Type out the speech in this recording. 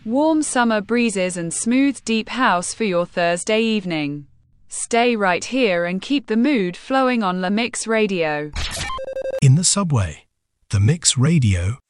Warm summer breezes and smooth deep house for your Thursday evening. Stay right here and keep the mood flowing on La Mix Radio. In the subway, The Mix Radio